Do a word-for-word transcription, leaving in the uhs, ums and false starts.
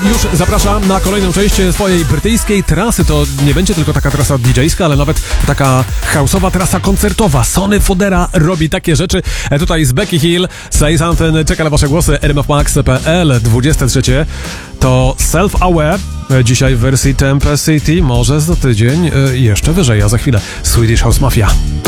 już zapraszam na kolejną część swojej brytyjskiej trasy. To nie będzie tylko taka trasa didżejska, ale nawet taka house'owa trasa koncertowa. Sonny Fodera robi takie rzeczy. E, tutaj z Becky Hill, Say Something, czeka na wasze głosy, r m f max kropka p l. dwudzieste trzecie to Self-Aware. E, dzisiaj w wersji Tempe City, może za tydzień e, jeszcze wyżej, a za chwilę Swedish House Mafia.